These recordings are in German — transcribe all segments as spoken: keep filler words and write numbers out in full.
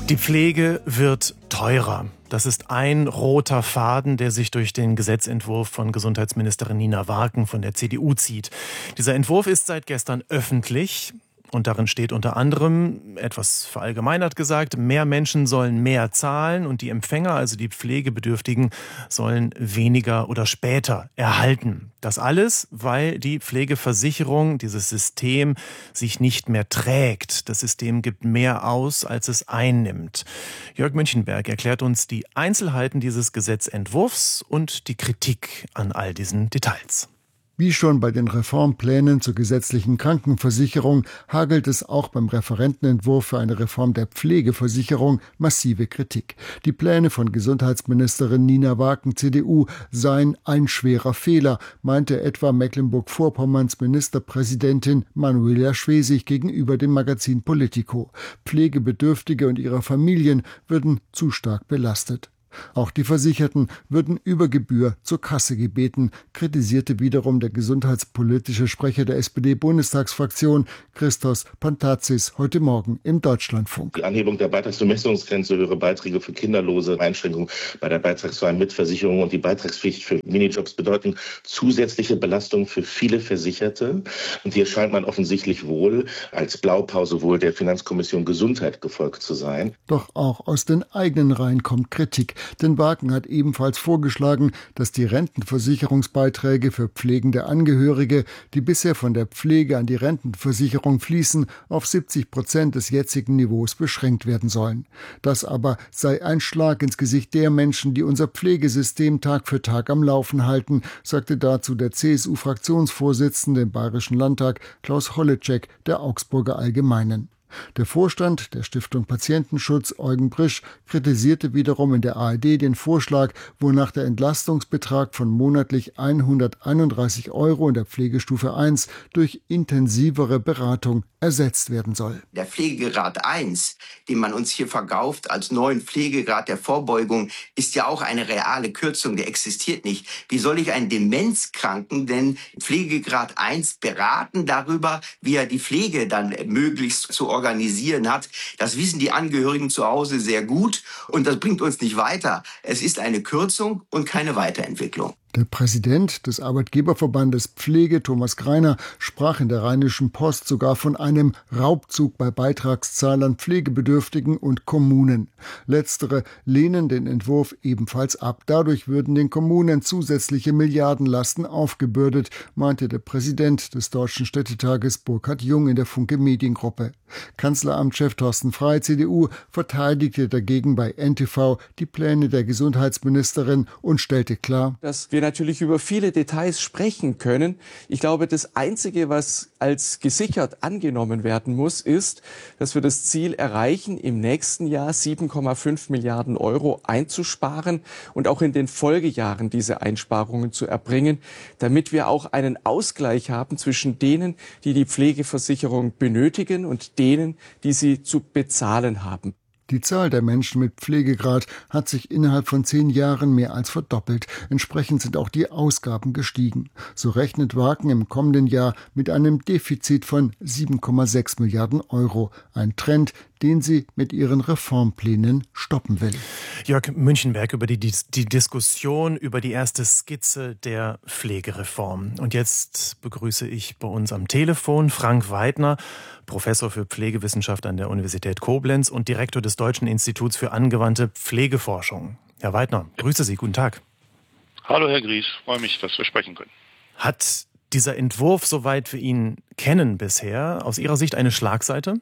Die Pflege wird teurer. Das ist ein roter Faden, der sich durch den Gesetzentwurf von Gesundheitsministerin Nina Warken von der C D U zieht. Dieser Entwurf ist seit gestern öffentlich. Und darin steht unter anderem, etwas verallgemeinert gesagt, mehr Menschen sollen mehr zahlen und die Empfänger, also die Pflegebedürftigen, sollen weniger oder später erhalten. Das alles, weil die Pflegeversicherung, dieses System, sich nicht mehr trägt. Das System gibt mehr aus, als es einnimmt. Jörg Münchenberg erklärt uns die Einzelheiten dieses Gesetzentwurfs und die Kritik an all diesen Details. Wie schon bei den Reformplänen zur gesetzlichen Krankenversicherung hagelt es auch beim Referentenentwurf für eine Reform der Pflegeversicherung massive Kritik. Die Pläne von Gesundheitsministerin Nina Warken, C D U, seien ein schwerer Fehler, meinte etwa Mecklenburg-Vorpommerns Ministerpräsidentin Manuela Schwesig gegenüber dem Magazin Politico. Pflegebedürftige und ihre Familien würden zu stark belastet. Auch die Versicherten würden über Gebühr zur Kasse gebeten, kritisierte wiederum der gesundheitspolitische Sprecher der S P D-Bundestagsfraktion Christos Pantazis heute Morgen im Deutschlandfunk. Die Anhebung der Beitragsbemessungsgrenze, höhere Beiträge für Kinderlose, Einschränkungen bei der beitragsfreien Mitversicherung und die Beitragspflicht für Minijobs bedeuten zusätzliche Belastungen für viele Versicherte. Und hier scheint man offensichtlich wohl als Blaupause wohl der Finanzkommission Gesundheit gefolgt zu sein. Doch auch aus den eigenen Reihen kommt Kritik. Denn Warken hat ebenfalls vorgeschlagen, dass die Rentenversicherungsbeiträge für pflegende Angehörige, die bisher von der Pflege an die Rentenversicherung fließen, auf siebzig Prozent des jetzigen Niveaus beschränkt werden sollen. Das aber sei ein Schlag ins Gesicht der Menschen, die unser Pflegesystem Tag für Tag am Laufen halten, sagte dazu der C S U-Fraktionsvorsitzende im Bayerischen Landtag Klaus Holleczek der Augsburger Allgemeinen. Der Vorstand der Stiftung Patientenschutz, Eugen Brisch, kritisierte wiederum in der A R D den Vorschlag, wonach der Entlastungsbetrag von monatlich hunderteinunddreißig Euro in der Pflegestufe eins durch intensivere Beratung ersetzt werden soll. Der Pflegegrad eins, den man uns hier verkauft als neuen Pflegegrad der Vorbeugung, ist ja auch eine reale Kürzung, der existiert nicht. Wie soll ich einen Demenzkranken denn Pflegegrad eins beraten darüber, wie er die Pflege dann möglichst zu organisieren hat? Das wissen die Angehörigen zu Hause sehr gut und das bringt uns nicht weiter. Es ist eine Kürzung und keine Weiterentwicklung. Der Präsident des Arbeitgeberverbandes Pflege, Thomas Greiner, sprach in der Rheinischen Post sogar von einem Raubzug bei Beitragszahlern, Pflegebedürftigen und Kommunen. Letztere lehnen den Entwurf ebenfalls ab. Dadurch würden den Kommunen zusätzliche Milliardenlasten aufgebürdet, meinte der Präsident des Deutschen Städtetages Burkhard Jung in der Funke Mediengruppe. Kanzleramtschef Thorsten Frey, C D U, verteidigte dagegen bei N T V die Pläne der Gesundheitsministerin und stellte klar, dass wir natürlich über viele Details sprechen können. Ich glaube, das Einzige, was als gesichert angenommen werden muss, ist, dass wir das Ziel erreichen, im nächsten Jahr sieben Komma fünf Milliarden Euro einzusparen und auch in den Folgejahren diese Einsparungen zu erbringen, damit wir auch einen Ausgleich haben zwischen denen, die die Pflegeversicherung benötigen und denen, die sie zu bezahlen haben. Die Zahl der Menschen mit Pflegegrad hat sich innerhalb von zehn Jahren mehr als verdoppelt. Entsprechend sind auch die Ausgaben gestiegen. So rechnet Warken im kommenden Jahr mit einem Defizit von sieben Komma sechs Milliarden Euro. Ein Trend, den sie mit ihren Reformplänen stoppen will. Jörg Münchenberg über die, die Diskussion über die erste Skizze der Pflegereform. Und jetzt begrüße ich bei uns am Telefon Frank Weidner, Professor für Pflegewissenschaft an der Universität Koblenz und Direktor des Deutschen Instituts für angewandte Pflegeforschung. Herr Weidner, grüße Sie, guten Tag. Hallo Herr Gries, freue mich, dass wir sprechen können. Hat dieser Entwurf, soweit wir ihn kennen bisher, aus Ihrer Sicht eine Schlagseite?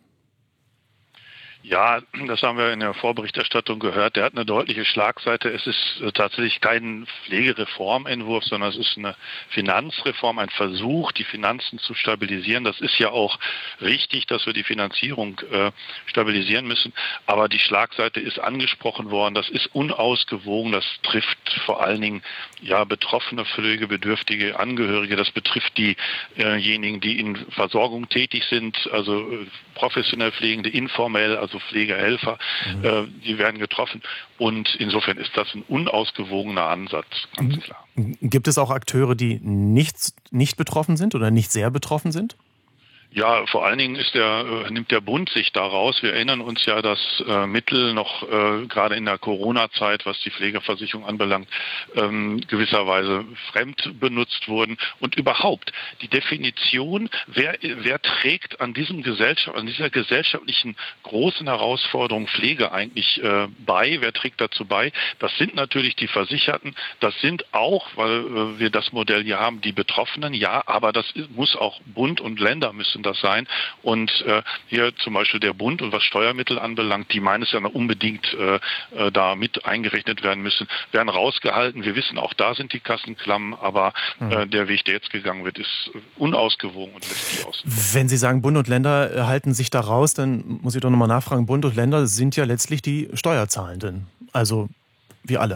Ja, das haben wir in der Vorberichterstattung gehört. Der hat eine deutliche Schlagseite. Es ist tatsächlich kein Pflegereformentwurf, sondern es ist eine Finanzreform, ein Versuch, die Finanzen zu stabilisieren. Das ist ja auch richtig, dass wir die Finanzierung äh, stabilisieren müssen. Aber die Schlagseite ist angesprochen worden. Das ist unausgewogen. Das trifft vor allen Dingen ja betroffene pflegebedürftige Angehörige. Das betrifft diejenigen, die in Versorgung tätig sind, also äh, professionell Pflegende, informell, also Pflegehelfer, mhm. äh, die werden getroffen. Und insofern ist das ein unausgewogener Ansatz, ganz klar. Gibt es auch Akteure, die nicht, nicht betroffen sind oder nicht sehr betroffen sind? Ja, vor allen Dingen ist der, nimmt der Bund sich daraus. Wir erinnern uns ja, dass äh, Mittel noch äh, gerade in der Corona-Zeit, was die Pflegeversicherung anbelangt, ähm, gewisserweise fremd benutzt wurden. Und überhaupt die Definition, wer, wer trägt an diesem Gesellschaft, an dieser gesellschaftlichen großen Herausforderung Pflege eigentlich äh, bei, wer trägt dazu bei? Das sind natürlich die Versicherten, das sind auch, weil äh, wir das Modell hier haben, die Betroffenen, ja, aber das muss auch Bund und Länder müssen das sein. Und äh, hier zum Beispiel der Bund und was Steuermittel anbelangt, die meines Erachtens unbedingt äh, da mit eingerechnet werden müssen, werden rausgehalten. Wir wissen, auch da sind die Kassen klamm, aber äh, der Weg, der jetzt gegangen wird, ist unausgewogen und lässt die aus. Wenn Sie sagen, Bund und Länder halten sich da raus, dann muss ich doch nochmal nachfragen, Bund und Länder sind ja letztlich die Steuerzahlenden, also wir alle.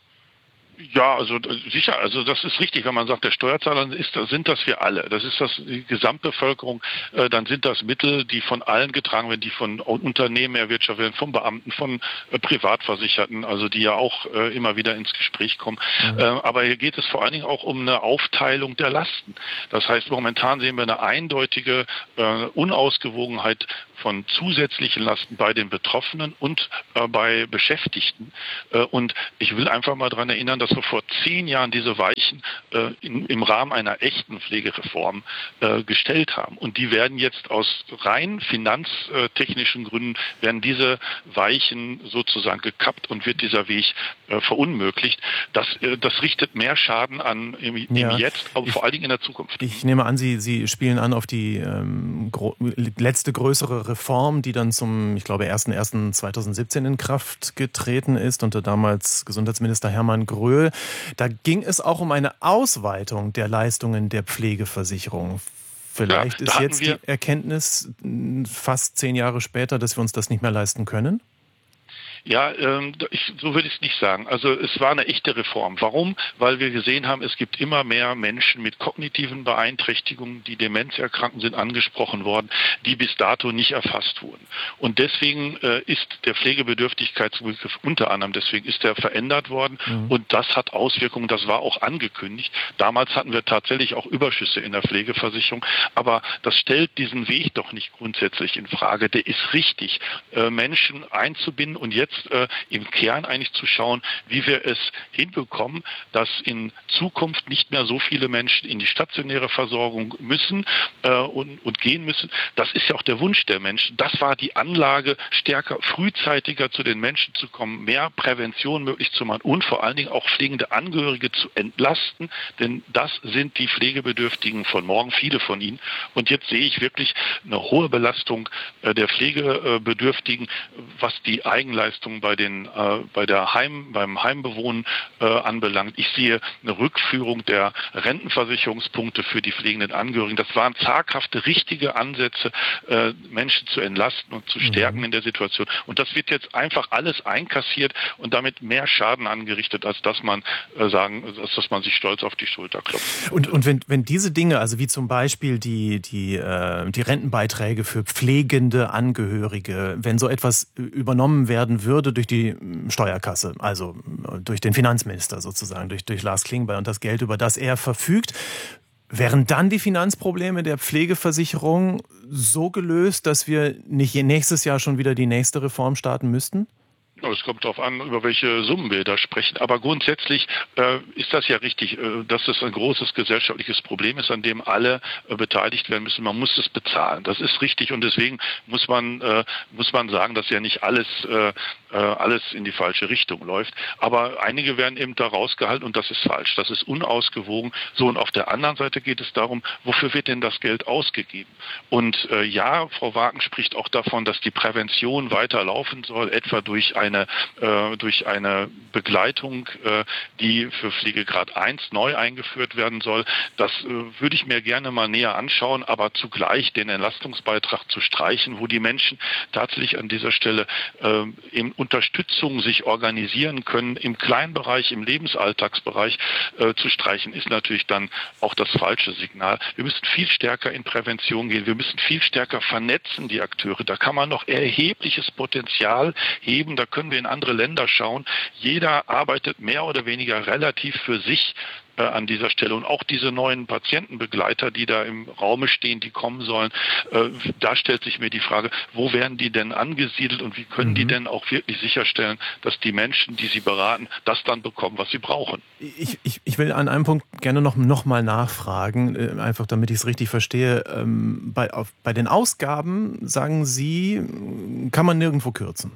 Ja, also sicher, also das ist richtig, wenn man sagt, der Steuerzahler ist, sind das wir alle. Das ist das die Gesamtbevölkerung, äh, dann sind das Mittel, die von allen getragen werden, die von Unternehmen erwirtschaftet werden, von Beamten, von äh, Privatversicherten, also die ja auch äh, immer wieder ins Gespräch kommen. Mhm. Äh, aber hier geht es vor allen Dingen auch um eine Aufteilung der Lasten. Das heißt, momentan sehen wir eine eindeutige äh, Unausgewogenheit von zusätzlichen Lasten bei den Betroffenen und äh, bei Beschäftigten. Äh, und ich will einfach mal daran erinnern, dass wir vor zehn Jahren diese Weichen äh, in, im Rahmen einer echten Pflegereform äh, gestellt haben. Und die werden jetzt aus rein finanztechnischen Gründen, werden diese Weichen sozusagen gekappt und wird dieser Weg äh, verunmöglicht. Das, äh, das richtet mehr Schaden an im, im ja, Jetzt, aber ich, vor allen Dingen in der Zukunft. Ich nehme an, Sie, Sie spielen an auf die ähm, gro- letzte größere Reform, die dann zum, ich glaube, erster erster zweitausendsiebzehn in Kraft getreten ist unter damals Gesundheitsminister Hermann Gröhl. Da ging es auch um eine Ausweitung der Leistungen der Pflegeversicherung. Vielleicht ja, ist jetzt die Erkenntnis fast zehn Jahre später, dass wir uns das nicht mehr leisten können? Ja, ähm, ich, so würde ich es nicht sagen. Also es war eine echte Reform. Warum? Weil wir gesehen haben, es gibt immer mehr Menschen mit kognitiven Beeinträchtigungen, die demenzerkranken sind, angesprochen worden, die bis dato nicht erfasst wurden. Und deswegen äh, ist der Pflegebedürftigkeitsbegriff unter anderem, deswegen ist er verändert worden. Mhm. Und das hat Auswirkungen, das war auch angekündigt. Damals hatten wir tatsächlich auch Überschüsse in der Pflegeversicherung, aber das stellt diesen Weg doch nicht grundsätzlich in Frage. Der ist richtig, äh, Menschen einzubinden und jetzt Äh, im Kern eigentlich zu schauen, wie wir es hinbekommen, dass in Zukunft nicht mehr so viele Menschen in die stationäre Versorgung müssen äh, und, und gehen müssen. Das ist ja auch der Wunsch der Menschen. Das war die Anlage, stärker, frühzeitiger zu den Menschen zu kommen, mehr Prävention möglich zu machen und vor allen Dingen auch pflegende Angehörige zu entlasten, denn das sind die Pflegebedürftigen von morgen, viele von ihnen. Und jetzt sehe ich wirklich eine hohe Belastung äh, der Pflegebedürftigen, was die Eigenleistung bei den äh, bei der Heim beim Heimbewohnen äh, anbelangt. Ich sehe eine Rückführung der Rentenversicherungspunkte für die pflegenden Angehörigen. Das waren zaghafte, richtige Ansätze, äh, Menschen zu entlasten und zu stärken mhm. in der Situation. Und das wird jetzt einfach alles einkassiert und damit mehr Schaden angerichtet, als dass man äh, sagen, als dass man sich stolz auf die Schulter klopft. Und und wenn wenn diese Dinge, also wie zum Beispiel die die äh, die Rentenbeiträge für pflegende Angehörige, wenn so etwas übernommen werden würde durch die Steuerkasse, also durch den Finanzminister sozusagen, durch, durch Lars Klingbeil und das Geld, über das er verfügt, wären dann die Finanzprobleme der Pflegeversicherung so gelöst, dass wir nicht nächstes Jahr schon wieder die nächste Reform starten müssten? Es kommt darauf an, über welche Summen wir da sprechen. Aber grundsätzlich äh, ist das ja richtig, äh, dass es ein großes gesellschaftliches Problem ist, an dem alle äh, beteiligt werden müssen. Man muss es bezahlen. Das ist richtig und deswegen muss man äh, muss man sagen, dass ja nicht alles äh, äh, alles in die falsche Richtung läuft. Aber einige werden eben da rausgehalten und das ist falsch. Das ist unausgewogen. So, und auf der anderen Seite geht es darum, wofür wird denn das Geld ausgegeben? Und äh, ja, Frau Wagen spricht auch davon, dass die Prävention weiterlaufen soll, etwa durch ein Eine, äh, durch eine Begleitung, äh, die für Pflegegrad eins neu eingeführt werden soll. Das äh, würde ich mir gerne mal näher anschauen, aber zugleich den Entlastungsbeitrag zu streichen, wo die Menschen tatsächlich an dieser Stelle äh, in Unterstützung sich organisieren können, im Kleinbereich, im Lebensalltagsbereich äh, zu streichen, ist natürlich dann auch das falsche Signal. Wir müssen viel stärker in Prävention gehen. Wir müssen viel stärker vernetzen, die Akteure. Da kann man noch erhebliches Potenzial heben. Da können wir in andere Länder schauen. Jeder arbeitet mehr oder weniger relativ für sich äh, an dieser Stelle. Und auch diese neuen Patientenbegleiter, die da im Raume stehen, die kommen sollen, äh, da stellt sich mir die Frage, wo werden die denn angesiedelt und wie können mhm. die denn auch wirklich sicherstellen, dass die Menschen, die sie beraten, das dann bekommen, was sie brauchen. Ich, ich, ich will an einem Punkt gerne noch, noch mal nachfragen, einfach damit ich es richtig verstehe. Ähm, bei, auf, bei den Ausgaben, sagen Sie, kann man nirgendwo kürzen?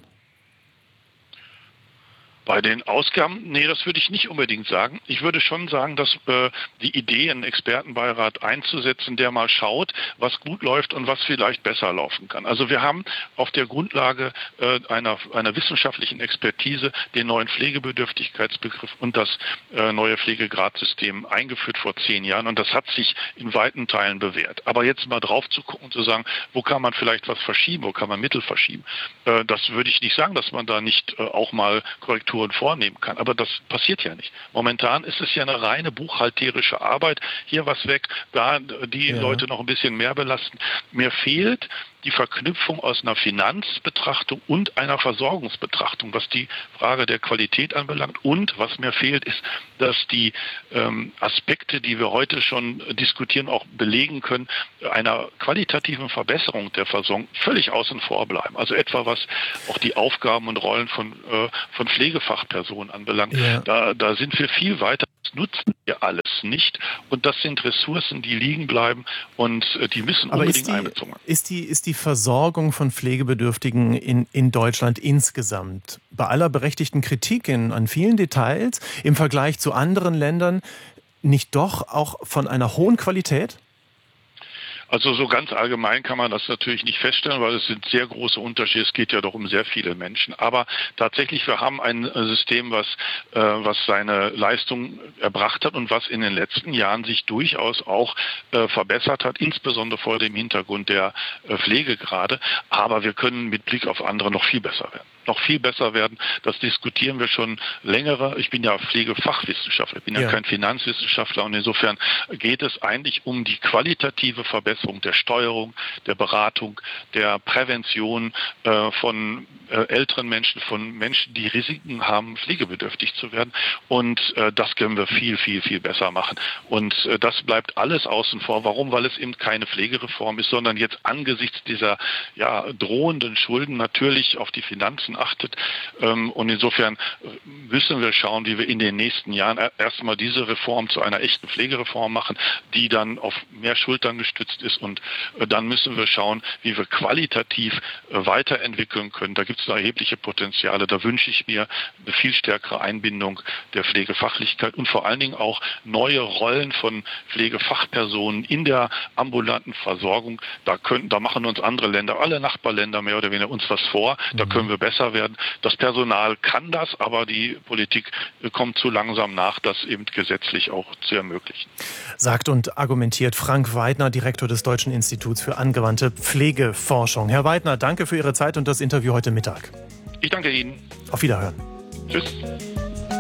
Bei den Ausgaben, nee, das würde ich nicht unbedingt sagen. Ich würde schon sagen, dass äh, die Idee, einen Expertenbeirat einzusetzen, der mal schaut, was gut läuft und was vielleicht besser laufen kann. Also wir haben auf der Grundlage äh, einer, einer wissenschaftlichen Expertise den neuen Pflegebedürftigkeitsbegriff und das äh, neue Pflegegradsystem eingeführt vor zehn Jahren und das hat sich in weiten Teilen bewährt. Aber jetzt mal drauf zu gucken und zu sagen, wo kann man vielleicht was verschieben, wo kann man Mittel verschieben, äh, das würde ich nicht sagen, dass man da nicht äh, auch mal Korrekturen vornehmen kann. Aber das passiert ja nicht. Momentan ist es ja eine reine buchhalterische Arbeit. Hier was weg, da die ja. Leute noch ein bisschen mehr belasten. Mir fehlt die Verknüpfung aus einer Finanzbetrachtung und einer Versorgungsbetrachtung, was die Frage der Qualität anbelangt. Und was mir fehlt, ist, dass die ähm, Aspekte, die wir heute schon diskutieren, auch belegen können, einer qualitativen Verbesserung der Versorgung völlig außen vor bleiben. Also etwa was auch die Aufgaben und Rollen von, äh, von Pflegefachpersonen anbelangt. Ja. Da, da sind wir viel weiter. Das nutzen wir alles nicht. Und das sind Ressourcen, die liegen bleiben und äh, die müssen Aber unbedingt ist die, einbezogen werden. Ist die, ist die Versorgung von Pflegebedürftigen in, in Deutschland insgesamt, bei aller berechtigten Kritik in, an vielen Details, im Vergleich zu anderen Ländern, nicht doch auch von einer hohen Qualität? Also so ganz allgemein kann man das natürlich nicht feststellen, weil es sind sehr große Unterschiede. Es geht ja doch um sehr viele Menschen. Aber tatsächlich, wir haben ein System, was, äh, was seine Leistung erbracht hat und was in den letzten Jahren sich durchaus auch äh, verbessert hat, insbesondere vor dem Hintergrund der äh, Pflegegrade. Aber wir können mit Blick auf andere noch viel besser werden. Noch viel besser werden. Das diskutieren wir schon längere. Ich bin ja Pflegefachwissenschaftler, ich bin ja, ja kein Finanzwissenschaftler und insofern geht es eigentlich um die qualitative Verbesserung der Steuerung, der Beratung, der Prävention äh, von äh, älteren Menschen, von Menschen, die Risiken haben, pflegebedürftig zu werden. Und äh, das können wir viel, viel, viel besser machen. Und äh, das bleibt alles außen vor. Warum? Weil es eben keine Pflegereform ist, sondern jetzt angesichts dieser ja, drohenden Schulden natürlich auf die Finanzen achtet. Und insofern müssen wir schauen, wie wir in den nächsten Jahren erstmal diese Reform zu einer echten Pflegereform machen, die dann auf mehr Schultern gestützt ist. Und dann müssen wir schauen, wie wir qualitativ weiterentwickeln können. Da gibt es erhebliche Potenziale. Da wünsche ich mir eine viel stärkere Einbindung der Pflegefachlichkeit und vor allen Dingen auch neue Rollen von Pflegefachpersonen in der ambulanten Versorgung. Da können, da machen uns andere Länder, alle Nachbarländer mehr oder weniger uns was vor. Da können wir besser werden. Das Personal kann das, aber die Politik kommt zu langsam nach, das eben gesetzlich auch zu ermöglichen. Sagt und argumentiert Frank Weidner, Direktor des Deutschen Instituts für angewandte Pflegeforschung. Herr Weidner, danke für Ihre Zeit und das Interview heute Mittag. Ich danke Ihnen. Auf Wiederhören. Tschüss.